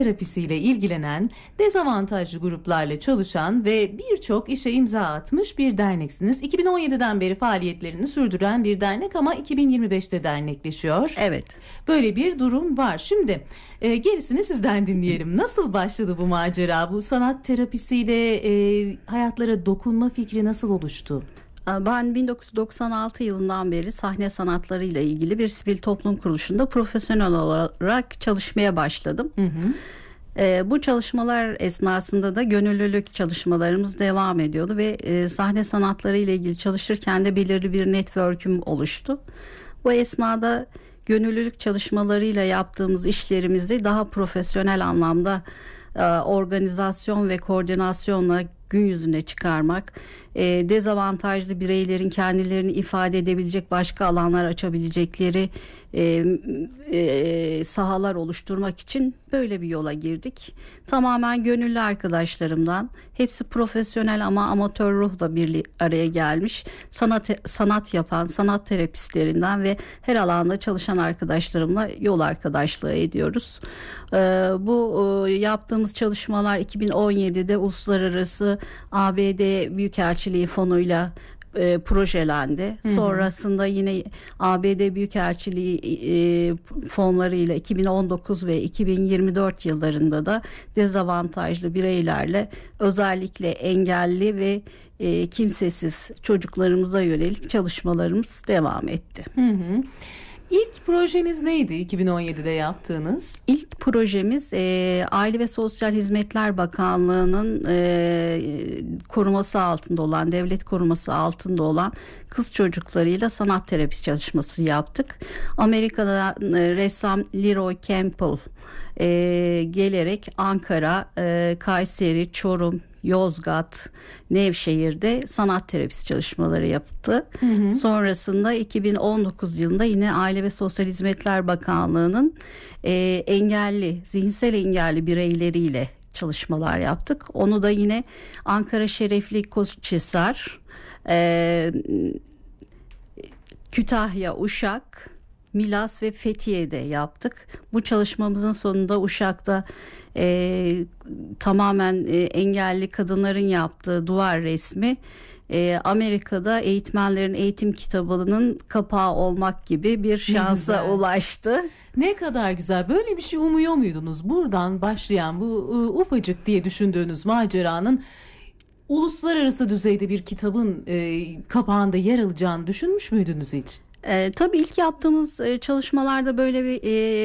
terapisiyle ilgilenen, dezavantajlı gruplarla çalışan ve birçok işe imza atmış bir derneksiniz. 2017'den beri faaliyetlerini sürdüren bir dernek ama 2025'te dernekleşiyor. Evet. Böyle bir durum var. Şimdi gerisini sizden dinleyelim. Nasıl başladı bu macera? Bu sanat terapisiyle hayatlara dokunma fikri nasıl oluştu? Ben 1996 yılından beri sahne sanatlarıyla ilgili bir sivil toplum kuruluşunda profesyonel olarak çalışmaya başladım. Hı hı. Bu çalışmalar esnasında da gönüllülük çalışmalarımız devam ediyordu ve sahne sanatları ile ilgili çalışırken de belirli bir network'üm oluştu. Bu esnada gönüllülük çalışmalarıyla yaptığımız işlerimizi daha profesyonel anlamda organizasyon ve koordinasyonla gün yüzüne çıkarmak, dezavantajlı bireylerin kendilerini ifade edebilecek başka alanlar açabilecekleri sahalar oluşturmak için böyle bir yola girdik. Tamamen gönüllü arkadaşlarımdan, hepsi profesyonel ama amatör ruhla bir araya gelmiş sanat yapan sanat terapistlerinden ve her alanda çalışan arkadaşlarımla yol arkadaşlığı ediyoruz. Bu yaptığımız çalışmalar 2017'de Uluslararası ABD Büyükelçiliği fonuyla projelendi. Hı hı. Sonrasında yine ABD Büyükelçiliği fonlarıyla 2019 ve 2024 yıllarında da dezavantajlı bireylerle, özellikle engelli ve kimsesiz çocuklarımıza yönelik çalışmalarımız devam etti. Hı hı. İlk projeniz neydi 2017'de yaptığınız? İlk projemiz Aile ve Sosyal Hizmetler Bakanlığı'nın koruması altında olan, devlet koruması altında olan kız çocuklarıyla sanat terapisi çalışması yaptık. Amerika'da ressam Leroy Campbell gelerek Ankara, Kayseri, Çorum, Yozgat, Nevşehir'de sanat terapisi çalışmaları yaptı. Hı hı. Sonrasında 2019 yılında yine Aile ve Sosyal Hizmetler Bakanlığı'nın engelli, zihinsel engelli bireyleriyle çalışmalar yaptık. Onu da yine Ankara Şerefli Koçhisar, Kütahya, Uşak, Milas ve Fethiye'de yaptık. Bu çalışmamızın sonunda Uşak'ta tamamen engelli kadınların yaptığı duvar resmi Amerika'da eğitmenlerin eğitim kitabının kapağı olmak gibi bir şansa ulaştı. Ne kadar güzel. Böyle bir şey umuyor muydunuz? Buradan başlayan bu ufacık diye düşündüğünüz maceranın uluslararası düzeyde bir kitabın kapağında yer alacağını düşünmüş müydünüz hiç? Tabii ilk yaptığımız çalışmalarda böyle bir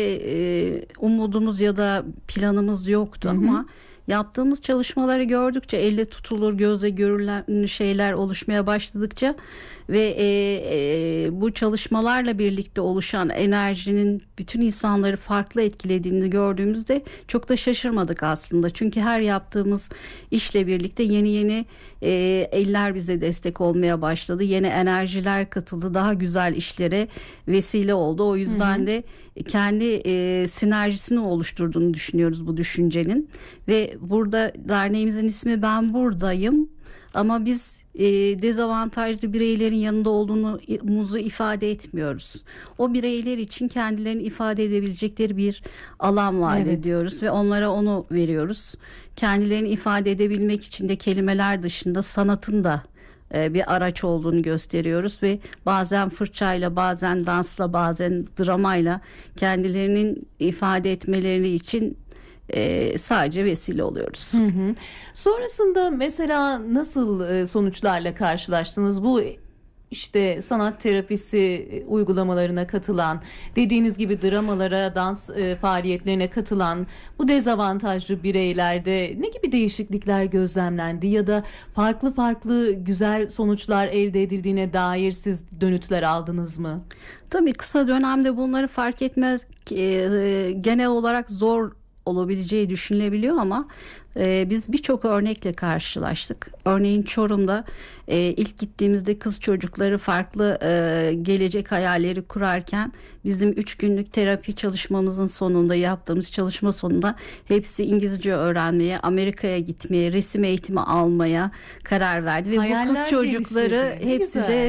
umudumuz ya da planımız yoktu. Hı hı. Ama yaptığımız çalışmaları gördükçe, elle tutulur, gözle görülen şeyler oluşmaya başladıkça ve bu çalışmalarla birlikte oluşan enerjinin bütün insanları farklı etkilediğini gördüğümüzde çok da şaşırmadık aslında. Çünkü her yaptığımız işle birlikte yeni eller bize destek olmaya başladı. Yeni enerjiler katıldı. Daha güzel işlere vesile oldu. O yüzden de kendi sinerjisini oluşturduğunu düşünüyoruz bu düşüncenin. Ve burada derneğimizin ismi Ben Buradayım. Ama biz dezavantajlı bireylerin yanında olduğumuzu ifade etmiyoruz. O bireyler için kendilerini ifade edebilecekleri bir alan vaat ediyoruz ve onlara onu veriyoruz. Kendilerini ifade edebilmek için de kelimeler dışında sanatın da bir araç olduğunu gösteriyoruz ve bazen fırçayla, bazen dansla, bazen dramayla kendilerinin ifade etmeleri için sadece vesile oluyoruz. Hı hı. Sonrasında mesela nasıl sonuçlarla karşılaştınız? Bu işte sanat terapisi uygulamalarına katılan, dediğiniz gibi dramalara, dans faaliyetlerine katılan bu dezavantajlı bireylerde ne gibi değişiklikler gözlemlendi ya da farklı güzel sonuçlar elde edildiğine dair siz dönütler aldınız mı? Tabii kısa dönemde bunları fark etmez, genel olarak zor olabileceği düşünülebiliyor ama biz birçok örnekle karşılaştık. Örneğin Çorum'da ilk gittiğimizde kız çocukları farklı gelecek hayalleri kurarken bizim 3 günlük terapi çalışmamızın sonunda, yaptığımız çalışma sonunda hepsi İngilizce öğrenmeye, Amerika'ya gitmeye, resim eğitimi almaya karar verdi ve hayaller bu kız çocukları hepsi de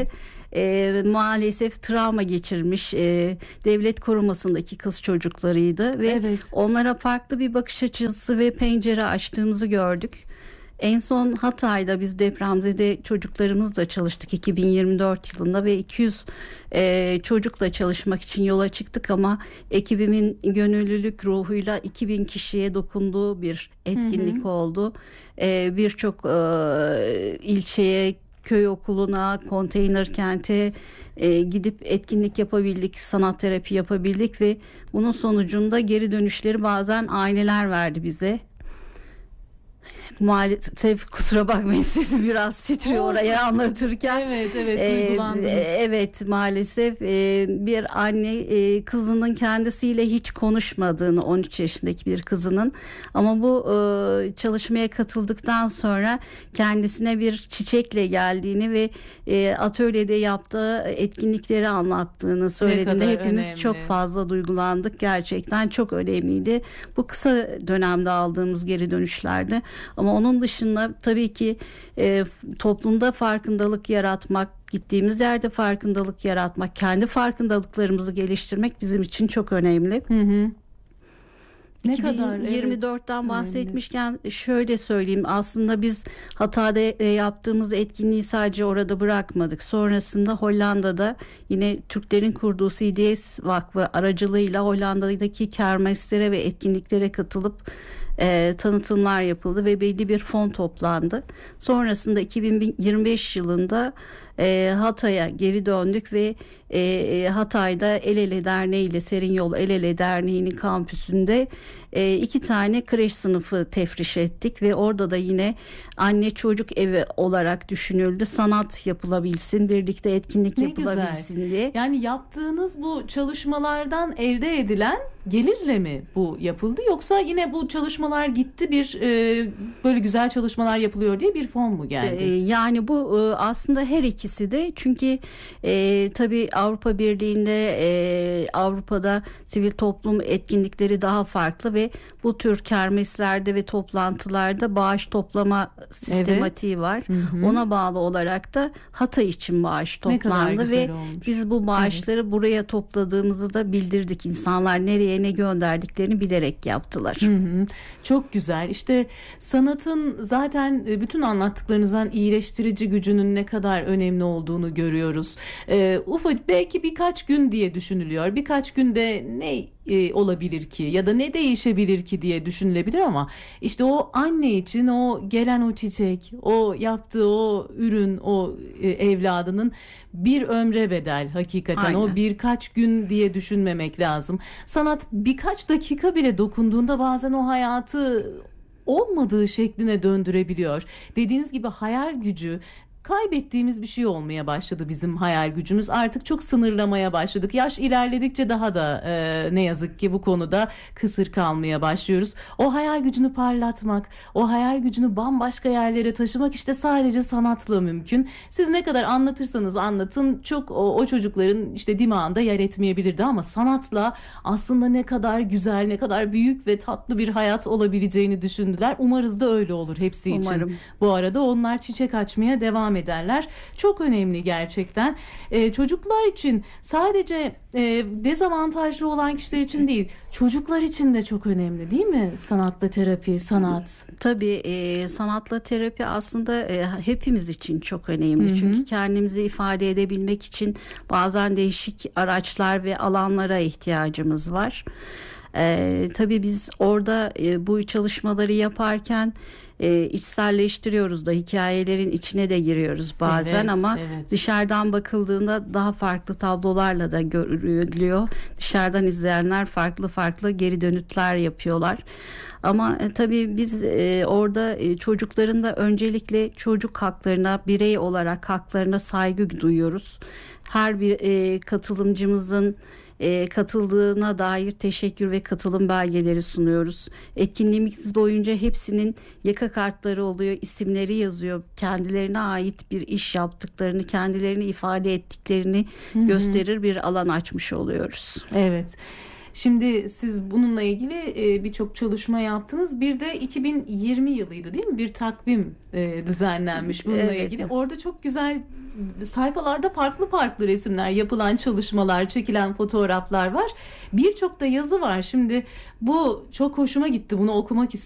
maalesef travma geçirmiş devlet korumasındaki kız çocuklarıydı ve Evet. onlara farklı bir bakış açısı ve pencere açtığımızı gördük. En son Hatay'da biz depremzede çocuklarımızla çalıştık 2024 yılında ve 200 çocukla çalışmak için yola çıktık ama ekibimin gönüllülük ruhuyla 2000 kişiye dokunduğu bir etkinlik oldu. Birçok ilçeye, köy okuluna, konteyner kente gidip etkinlik yapabildik, sanat terapi yapabildik ve bunun sonucunda geri dönüşleri bazen aileler verdi bize. Maalesef kusura bakmayın, sesi biraz titriyor oraya anlatırken. Evet, duygulandınız. Evet, maalesef bir anne kızının kendisiyle hiç konuşmadığını, 13 yaşındaki bir kızının, ama bu çalışmaya katıldıktan sonra kendisine bir çiçekle geldiğini ve atölyede yaptığı etkinlikleri anlattığını söylediğinde hepimiz önemli. çok fazla duygulandık. Gerçekten çok önemliydi. Bu kısa dönemde aldığımız geri dönüşlerdi. Ama onun dışında tabii ki toplumda farkındalık yaratmak, gittiğimiz yerde farkındalık yaratmak, kendi farkındalıklarımızı geliştirmek bizim için çok önemli. Ne kadar 2024'ten bahsetmişken şöyle söyleyeyim, aslında biz Hatay'da yaptığımız etkinliği sadece orada bırakmadık. Sonrasında Hollanda'da yine Türklerin kurduğu CDS Vakfı aracılığıyla Hollanda'daki kermeslere ve etkinliklere katılıp tanıtımlar yapıldı ve belli bir fon toplandı. Sonrasında 2025 yılında Hatay'a geri döndük ve Hatay'da El Ele Derneği ile Serin Yol El Ele Derneği'nin kampüsünde 2 tane kreş sınıfı tefriş ettik ve orada da yine anne çocuk evi olarak düşünüldü. Sanat yapılabilsin, birlikte etkinlik yapılabilsin diye. Yani yaptığınız bu çalışmalardan elde edilen gelirle mi bu yapıldı, yoksa yine bu çalışmalar gitti böyle güzel çalışmalar yapılıyor diye bir fon mu geldi? Yani bu aslında her ikisi de, çünkü tabii Avrupa Birliği'nde Avrupa'da sivil toplum etkinlikleri daha farklı ve bu tür kermeslerde ve toplantılarda bağış toplama sistematiği var. Ona bağlı olarak da Hatay için bağış toplandı ve olmuş. biz bu bağışları buraya topladığımızı da bildirdik. İnsanlar nereye ne gönderdiklerini bilerek yaptılar. Çok güzel. İşte sanatın zaten bütün anlattıklarınızdan iyileştirici gücünün ne kadar önemli olduğunu görüyoruz. Ufak, belki birkaç gün diye düşünülüyor. Birkaç günde ne olabilir ki ya da ne değişebilir ki diye düşünülebilir ama işte o anne için o gelen o çiçek, o yaptığı o ürün, o evladının bir ömre bedel hakikaten. Aynen. O birkaç gün diye düşünmemek lazım. Sanat birkaç dakika bile dokunduğunda bazen o hayatı olmadığı şekline döndürebiliyor. Dediğiniz gibi hayal gücü, kaybettiğimiz bir şey olmaya başladı bizim hayal gücümüz. Artık çok sınırlamaya başladık. Yaş ilerledikçe daha da ne yazık ki bu konuda kısır kalmaya başlıyoruz. O hayal gücünü parlatmak, o hayal gücünü bambaşka yerlere taşımak işte sadece sanatla mümkün. Siz ne kadar anlatırsanız anlatın çok o çocukların işte dimağında yer etmeyebilirdi ama sanatla aslında ne kadar güzel, ne kadar büyük ve tatlı bir hayat olabileceğini düşündüler. Umarız da öyle olur hepsi için. Umarım. Bu arada onlar çiçek açmaya devam ederler. Çok önemli gerçekten. Çocuklar için sadece dezavantajlı olan kişiler için değil, çocuklar için de çok önemli değil mi? Sanatla terapi, sanat. Tabii sanatla terapi aslında hepimiz için çok önemli. Çünkü kendimizi ifade edebilmek için bazen değişik araçlar ve alanlara ihtiyacımız var. Tabii biz orada bu çalışmaları yaparken içselleştiriyoruz da, hikayelerin içine de giriyoruz bazen, Evet, ama evet. dışarıdan bakıldığında daha farklı tablolarla da görülüyor. Dışarıdan izleyenler farklı farklı geri dönütler yapıyorlar. Ama tabii biz orada çocukların da öncelikle çocuk haklarına, birey olarak haklarına saygı duyuyoruz. Her bir katılımcımızın katıldığına dair teşekkür ve katılım belgeleri sunuyoruz. Etkinliğimiz boyunca hepsinin yaka kartları oluyor, isimleri yazıyor. Kendilerine ait bir iş yaptıklarını, kendilerini ifade ettiklerini gösterir bir alan açmış oluyoruz. Evet. Şimdi siz bununla ilgili birçok çalışma yaptınız. Bir de 2020 yılıydı değil mi? Bir takvim düzenlenmiş bununla Evet. ilgili. Orada çok güzel sayfalarda farklı farklı resimler, yapılan çalışmalar, çekilen fotoğraflar var. Birçok da yazı var. Şimdi bu çok hoşuma gitti. Bunu okumak istiyorum.